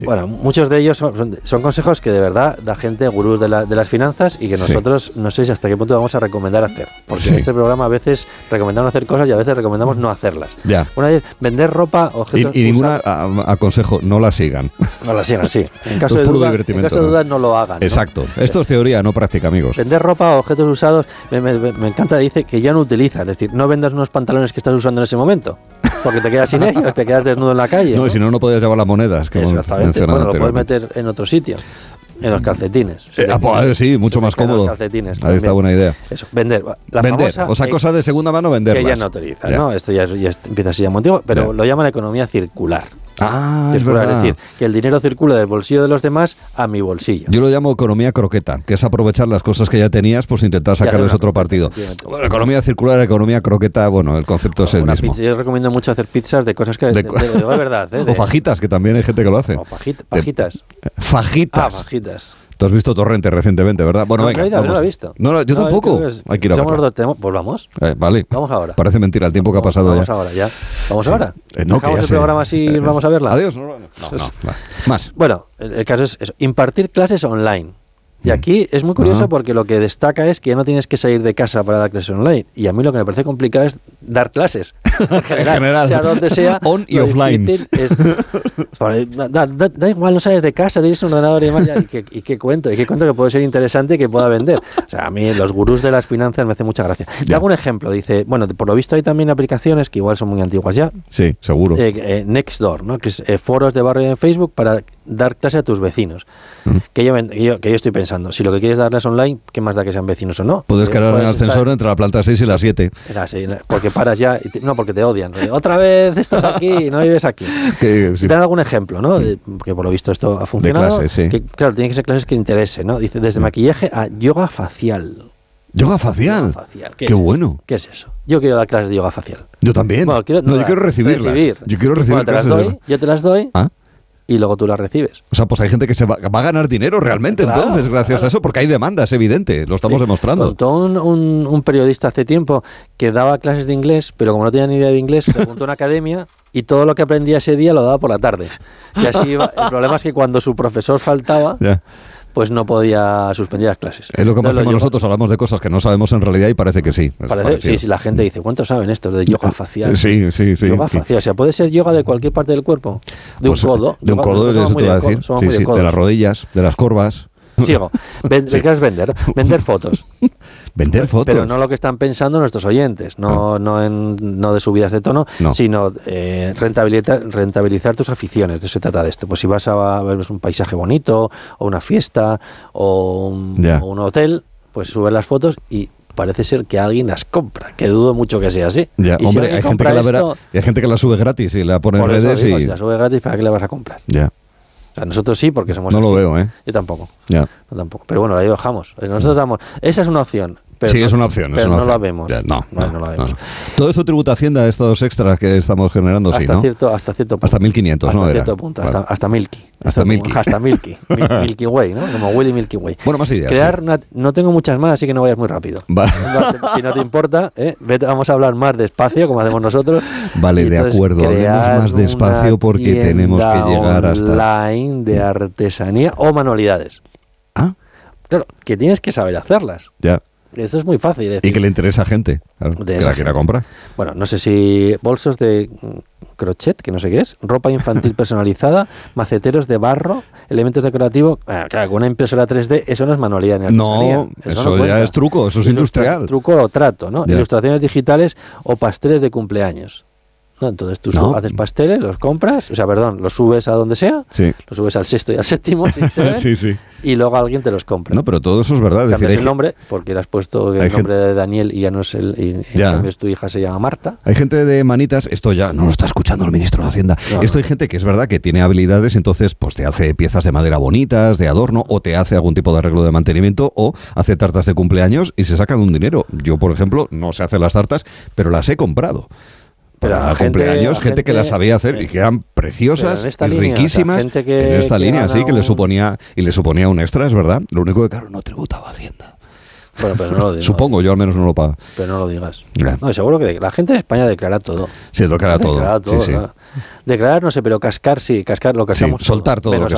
Bueno, muchos de ellos son consejos que de verdad da gente gurús de las finanzas y que nosotros no sé si hasta qué punto vamos a recomendar hacer. Porque en este programa a veces recomendamos hacer cosas y a veces recomendamos no hacerlas. Ya. Una vez, vender ropa, objetos... Y ninguna aconsejo, no la sigan. No la sigan, sí. En caso de dudas no lo hagan. Exacto. ¿no? Esto es teoría, no práctica, amigos. Vender ropa o objetos usados, me encanta, dice que ya no utiliza. Es decir, no vendas unos pantalones que estás usando en ese momento. Porque te quedas sin ellos, te quedas desnudo en la calle. No, y si no podías llevar las monedas. Exactamente. Bueno, lo puedes meter en otro sitio. En los calcetines. Sí, mucho más cómodo. Calcetines, ahí está buena idea. Eso, vender. Famosa, o sea, cosas de segunda mano, venderlas. Que ya no utiliza, ¿no? Esto ya empieza a ser motivo, pero lo llaman economía circular. Es verdad. Es decir, que el dinero circula del bolsillo de los demás a mi bolsillo. Yo lo llamo economía croqueta, que es aprovechar las cosas que ya tenías, pues intentar sacarles otro partido. Bueno, economía circular, economía croqueta, bueno, el concepto es el mismo. Pizza, yo recomiendo mucho hacer pizzas de cosas que de verdad. O fajitas, que también hay gente que lo hace. O fajitas. Fajitas. Fajitas. Tú has visto Torrente recientemente, ¿verdad? Bueno, venga, vamos. No lo he visto. No, yo tampoco. Hay que ir a verlo. Pues vamos. Vale. Vamos ahora. Parece mentira el tiempo que ha pasado ya. ¿Vamos ahora? ¿Dejamos el programa así y vamos a verla? Adiós. No. Más. Bueno, el caso es eso. Impartir clases online. Y aquí es muy curioso porque lo que destaca es que ya no tienes que salir de casa para dar clases online. Y a mí lo que me parece complicado es dar clases. En general. Sea donde sea. On y offline. Da igual, no sales de casa, tienes un ordenador y demás. ¿Y qué cuento? ¿Y qué cuento que puede ser interesante y que pueda vender? O sea, a mí los gurús de las finanzas me hacen mucha gracia. Te hago un ejemplo. Dice, bueno, por lo visto hay también aplicaciones que igual son muy antiguas ya. Sí, seguro. Nextdoor, ¿no? Que es foros de barrio en Facebook para dar clase a tus vecinos. Que yo estoy pensando, si lo que quieres darles online, ¿qué más da que sean vecinos o no? Puedes quedar en el ascensor entre la planta 6 y la 7. Porque paras ya, porque te odian. Otra vez estás aquí, no vives aquí. Sí. Te dan algún ejemplo, ¿no? Que por lo visto esto ha funcionado. De clases, sí. Que, claro, tienen que ser clases que interesen, ¿no? Dice, desde maquillaje a yoga facial. ¿Yoga facial? Qué bueno. ¿Qué es eso? Yo quiero dar clases de yoga facial. Yo también. Bueno, yo quiero recibirlas. Yo quiero recibir clases. Yo te las doy. Y luego tú las recibes. O sea, pues hay gente que va a ganar dinero realmente, entonces, gracias a eso, porque hay demanda, es evidente, lo estamos demostrando. Contó un periodista hace tiempo que daba clases de inglés, pero como no tenía ni idea de inglés, se apuntó a una academia y todo lo que aprendía ese día lo daba por la tarde. Y así iba. El problema es que cuando su profesor faltaba... pues no podía suspender las clases. Es lo que hacemos nosotros, hablamos de cosas que no sabemos en realidad y parece que sí. Sí, la gente dice, ¿cuántos saben esto de yoga facial? Sí. Yoga facial, o sea, puede ser yoga de cualquier parte del cuerpo. De un codo. De un codo, eso te iba a decir. Sí, de las rodillas, de las corvas. Sigo. ¿Qué es vender? Vender fotos. Vender fotos. Pero no lo que están pensando nuestros oyentes, no de subidas de tono, sino rentabilizar tus aficiones. De eso se trata de esto. Pues si vas a ver un paisaje bonito, o una fiesta, o un hotel, pues subes las fotos y parece ser que alguien las compra, que dudo mucho que sea así. Y hombre, si hay gente que la verá, y hay gente que la sube gratis y la pone en redes. Si la sube gratis, ¿para qué la vas a comprar? O sea, nosotros sí, porque somos así. No lo veo, ¿eh? Yo tampoco. No tampoco. Pero bueno, ahí bajamos. Nosotros damos... Esa es una opción. Pero es una opción. Pero no la vemos. No la vemos. Todo esto tributa Hacienda, estos extras que estamos generando, hasta sí, ¿no? Hasta cierto punto. Hasta 1.500, ¿no? Hasta cierto punto. Hasta Milky. Hasta Milky. Hasta Milky. Milky Way, ¿no? Como Willy Milky Way. Bueno, más ideas. No tengo muchas más, así que no vayas muy rápido. Si no te importa, vamos a hablar más despacio, como hacemos nosotros. Vale, de acuerdo. Hablemos más despacio porque tenemos que llegar hasta... online de artesanía o manualidades. Claro, que tienes que saber hacerlas. Esto es muy fácil. Decir, y que le interesa a gente que la quiera comprar. Bueno, no sé si bolsos de crochet, que no sé qué es, ropa infantil personalizada, maceteros de barro, elementos decorativos. Claro, con una impresora 3D, eso no es manualidad ni artesanía. No, eso ya es truco, eso es industrial. Truco o trato, ¿no? Ilustraciones digitales o pasteles de cumpleaños. ¿No? Entonces tú haces pasteles, los compras, los subes a donde sea, los subes al sexto y al séptimo, y luego alguien te los compra. No, pero todo eso es verdad. Cambias el nombre, porque le has puesto el nombre de Daniel y ya no es en cambio tu hija se llama Marta. Hay gente de manitas, esto ya no lo está escuchando el ministro de Hacienda, hay gente que es verdad que tiene habilidades, entonces pues te hace piezas de madera bonitas, de adorno, o te hace algún tipo de arreglo de mantenimiento, o hace tartas de cumpleaños y se sacan un dinero. Yo, por ejemplo, no sé hacer las tartas, pero las he comprado. Para cumpleaños, gente que las sabía hacer y que eran preciosas y riquísimas. En esta línea, sí, que le suponía un extra, es verdad. Lo único que, claro, no tributaba Hacienda. Bueno, pero no lo digas. Supongo, yo al menos no lo pago. Pero no lo digas. No, seguro que la gente en España declara todo. Sí, declara todo. Sí. Declarar no sé, pero cascar sí, lo cascamos. Sí, soltar todo lo que